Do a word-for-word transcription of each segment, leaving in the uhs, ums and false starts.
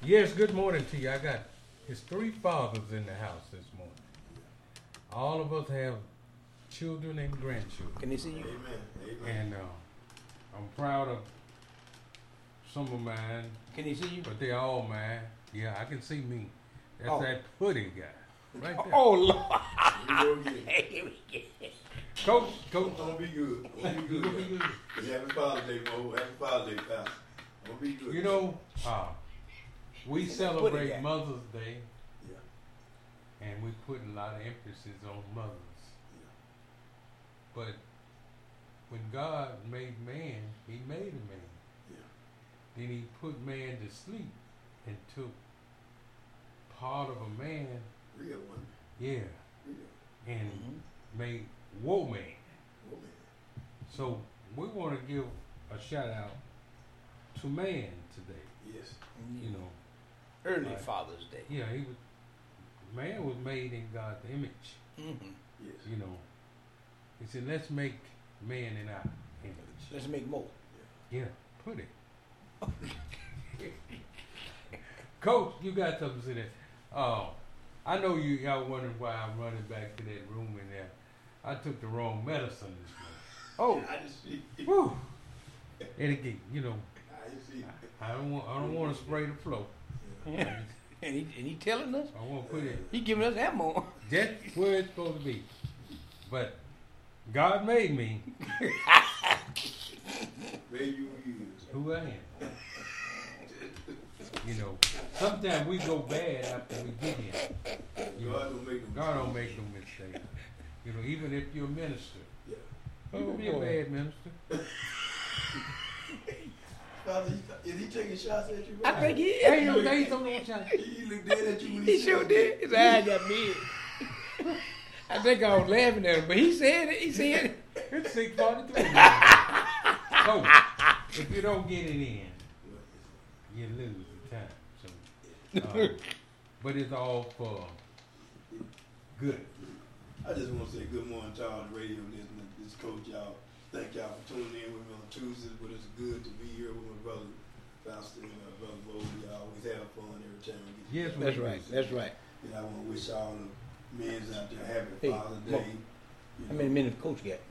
Yes, good morning to you. I got his three fathers in the house this morning. All of us have children and grandchildren. Can they see you? Amen. Amen. And uh, I'm proud of some of mine, Can they see you? but they're all mine. Yeah, I can see me. That's Oh. that Putty guy. Right there. Oh, Lord. Here we go again. Coach, coach. I'm gonna be good. I'm gonna be You good. gonna be good. It's Happy Father's Day, Mo. Happy Father's Day, Pastor. I'm gonna be good. You know, uh, we guy. celebrate Mother's Day, Yeah. and we put a lot of emphasis on mothers. But when God made man, he made a man. Yeah. Then he put man to sleep and took part of a man, Real one. yeah, Real. and Mhm. made woe man. Oh, man. So we want to give a shout out to man today. Yes. You know, Early Right. Father's Day. yeah, he was man was made in God's image. Mm-hmm. Yes. You know, he said, "Let's make man in our image." Let's make more. Yeah, put it. Coach, you got something to say there. Uh, I know you y'all wondering why I'm running back to that room in there. I took the wrong medicine this Oh, I just see. morning. Whew. And again, you know, I just see. I don't want I don't want to spray the floor. yeah. And he and he telling us, I want to put it he giving us ammo. just where it's supposed to be. But God made me Where you use. who I am. You know, sometimes we go bad after we get here. You know, God don't make them. God don't make no mistake. You know, even if you're a minister, Yeah. you can be a boy. bad minister. Father, is he taking shots at you? I think he Hey, is. you know, don't know what y'all. He looked dead at you when He he sure said did. His eyes got big. I think I was laughing at him, but he said it. He said it. It's six forty-three. So, if you don't get it in, you lose the time. So, uh, but it's all for good. I just want to say good morning to all the radio listeners. This coach, y'all. Thank y'all for tuning in with me on Tuesdays. But it's good to be here with my brother, Pastor, and my brother Bo. We always have fun every time we get Yes, together. That's right. That's right. And I want to wish all the men out there happy Hey, Father's Mo, Day. You How know, many minutes coach got?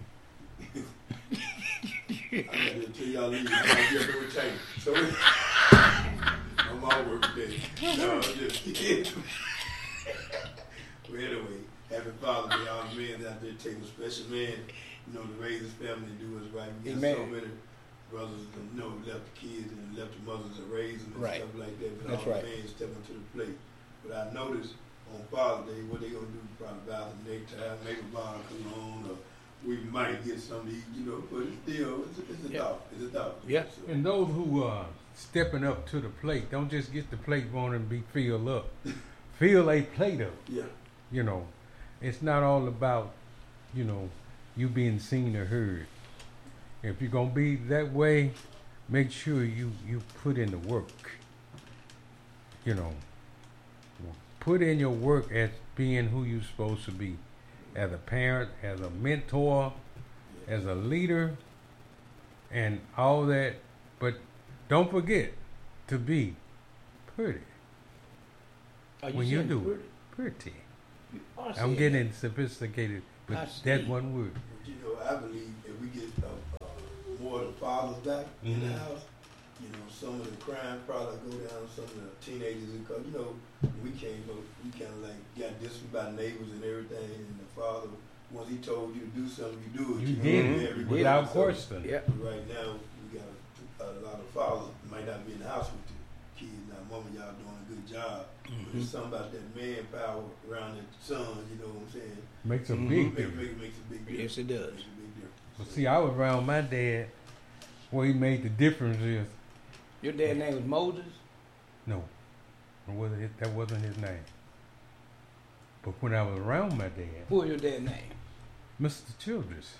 I'm going to tell y'all leave. I'm going to get over change. So, I'm all work today. No, I'm just kidding. Well, anyway, happy Father's Day. All the men out there taking a special man, you know, to raise his family and do what's right. We got Amen. so many brothers, you know, left the kids and left the mothers to raise them and Right. stuff like that. But That's all right. the men stepping to the plate. But I noticed on Father's Day, what they going to do, probably buy the necktie, make a bottle of cologne, or we might get something to eat, you know, but it's still, it's, it's a Yeah. thought. It's a thought. Yeah. So, And those who are stepping up to the plate, don't just get the plate wanting to be filled up. Fill a plate up. yeah. You know, it's not all about, you know, you being seen or heard. If you're gonna be that way, make sure you you put in the work. You know, put in your work as being who you're supposed to be, as a parent, as a mentor, as a leader, and all that. But don't forget to be pretty Are when you saying do pretty? it. Pretty. You are I'm saying getting sophisticated I with see. that one word. But you know, I believe if we get uh, uh, more of the fathers back in the Mhm. house, you know, some of the crime probably go down. Some of the teenagers, because you know, when we came up, we kind of like got disciplined by neighbors and everything. And the father, once he told you to do something, you do it. You know, did and it everybody- without so, question. that. Yeah. Right now, we got a, a lot of fathers might not be in the house with the kids. Now, mama, y'all doing a good job. But there's something about that manpower around the sons, you know what I'm saying? Makes a Mhm. big Make, difference. make, makes a big difference. Yes, it does. Makes a big difference. Well, see, I was around my dad. Where he made the difference is Your dad's name was Moses. no, it wasn't his, that wasn't his name. But when I was around my dad, Who was your dad's name? Mister Childress.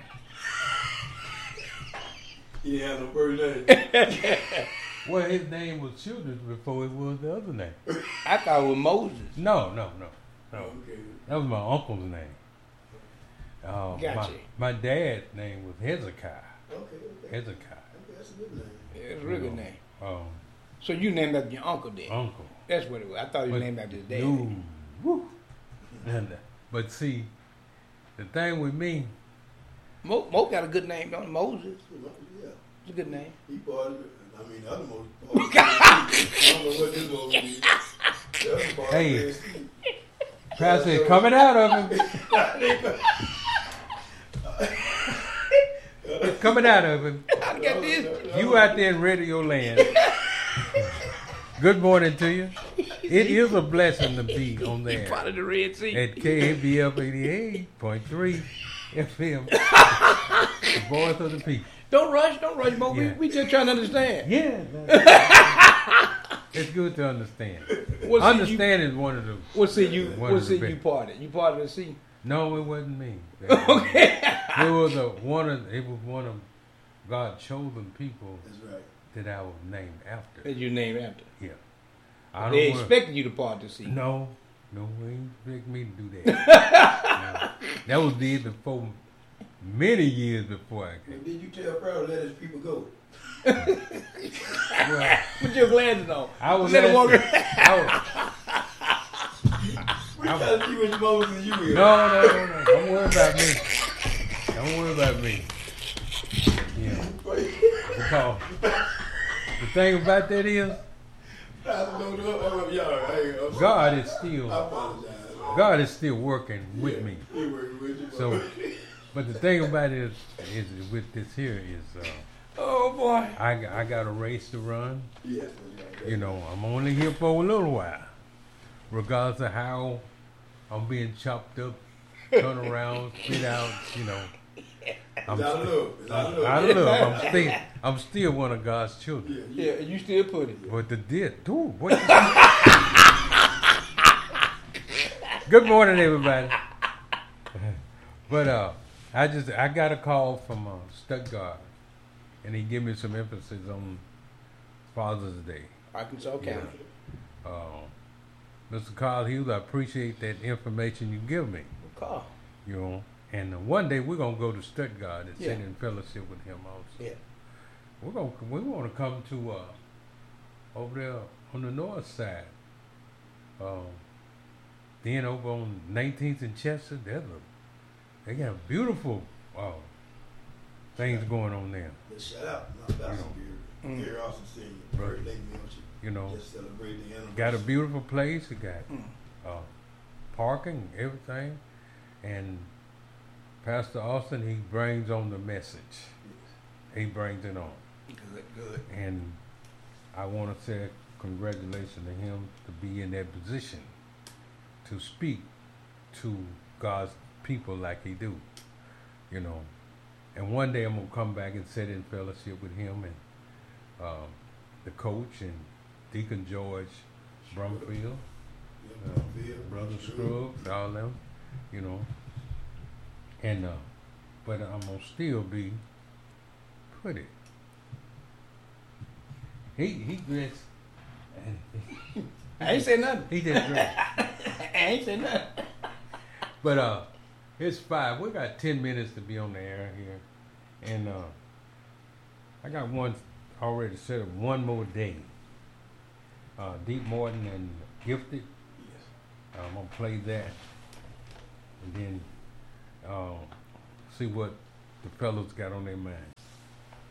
He didn't have no first name. Well, his name was Childress before it was the other name. I thought it was Moses. No, no, no, no. Okay. That was my uncle's name. Uh, Gotcha. my, my dad's name was Hezekiah. Okay, okay. Hezekiah. Okay, that's a good name. Yeah, it's a real good name. Um, So you named after your uncle then? Uncle. That's what it was. I thought you But named after his dad. No. Woo. And, uh, but see, the thing with me, Mo, Mo got a good name, don't he? Moses. Yeah. It's a good name. He part of it. I mean, the other Moses part. I don't know what this Moses is. The other part Hey. is Pastor is coming out of him. It's coming out of him. I got this. You out there in radio land. Good morning to you. It is a blessing to be on He there part of the Red Sea. at K A B F eighty-eight point three F M. The voice of the people. Don't rush, don't rush, Mo. Yeah. We, we just trying to understand. Yeah. It's good to understand. What sea Understand is one of the. You, what sea you? One What of the sea you best. part of? You part of the sea? No, it wasn't me. Okay. It was a one of. It was one of God's chosen people That's right. that I was named after. That you named after. Yeah. I They wanna- expected you to part the sea. No, no, they ain't expect me to do that. No. That was did before, many years before I But came. did you tell Pharaoh to let his people go? Well, Put your glasses on. I was Let him walk asking- around. We trying to see which Moses you is. no, no, no, no. Don't worry about me. Don't worry about me. Yeah. Because the thing about that is, Pastor, no, no, oh, y'all, hey, I'm sorry. God is I still, apologize. God is still working with me. He working with you. So, but the thing about it is, is with this here is, uh, Oh boy. I, I got a race to run. yes, that's right. You know, I'm only here for a little while. Regardless of how I'm being chopped up, turn around, spit out, you know. I'm It's out of sti- love. It's out of love. I don't know. I'm still, I'm still one of God's children. Yeah, Yeah, you still put it. But the did, dude, what? Good morning, everybody. But uh, I just I got a call from uh, Stuttgart, and he gave me some emphasis on Father's Day. Arkansas County. Uh, Mister Carl Hughes, I appreciate that information you give me. Call. You know, and uh, one day we're gonna go to Stuttgart and Yeah. sit in fellowship with him also. Yeah. We're gonna we want to come to uh, over there on the north side. Um, then over on nineteenth and Chester, there's a, they got beautiful uh, things going on there. Just shout out. My Pastor Mm. Gary. Gary Austin Senior Right. Birthday mention. You know, Just celebrating the anniversary. got a beautiful place. It got Mm. uh, parking, everything, and Pastor Austin, he brings on the message. He brings it on. Good, good. And I want to say congratulations to him to be in that position to speak to God's people like he do, you know. And one day I'm gonna come back and sit in fellowship with him and um, the coach and Deacon George Brumfield, Yeah, uh, Bill, Brother Scruggs. Scruggs, all them, you know. And uh, but I'm gonna still be pretty. He he dressed. I ain't say nothing. He just dressed. I ain't say nothing. But uh, it's five. We got ten minutes to be on the air here, and uh, I got one already set up. One more day. Uh, Deep Morton and Gifted. Yes. I'm gonna play that, and then uh, see what the fellows got on their mind.